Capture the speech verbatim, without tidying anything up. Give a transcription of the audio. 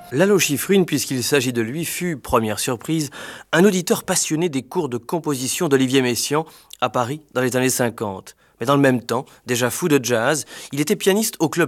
Lalo Schifrin, puisqu'il s'agit de lui, fut, première surprise, un auditeur passionné des cours de composition d'Olivier Messiaen à Paris dans les années cinquante. Mais dans le même temps, déjà fou de jazz, il était pianiste au club